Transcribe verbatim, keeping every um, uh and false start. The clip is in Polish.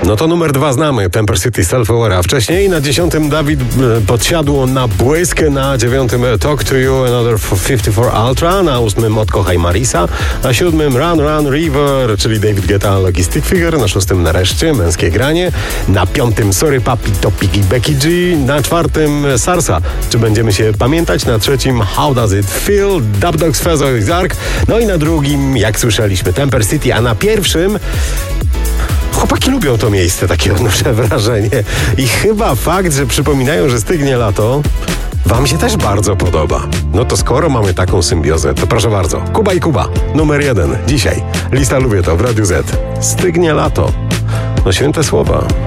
No to numer dwa znamy, Temper City Self-Aware, a wcześniej na dziesiątym Dawid podsiadł na błysk, na dziewiątym Talk to You Another pięćdziesiąt cztery Ultra, na ósmym Odkochaj Marisa, na siódmym Run Run River, czyli David Guetta Lucky Stick Figure, na szóstym Nareszcie, Męskie Granie, na piątym Sorry Papi Topik i Becky G, na czwartym Sarsa, Czy będziemy się pamiętać, na trzecim How Does It Feel, Dub Dogs Fezo i Zark, no i na drugim, jak słyszeliśmy, Temper City, a na pierwszym chłopaki lubią to miejsce, takie odnoszę wrażenie. I chyba fakt, że przypominają, że stygnie lato, wam się też bardzo podoba. No to skoro mamy taką symbiozę, to proszę bardzo. Kuba i Kuba, numer jeden. Dzisiaj. Lista Lubię to w Radiu Z. Stygnie lato. No święte słowa.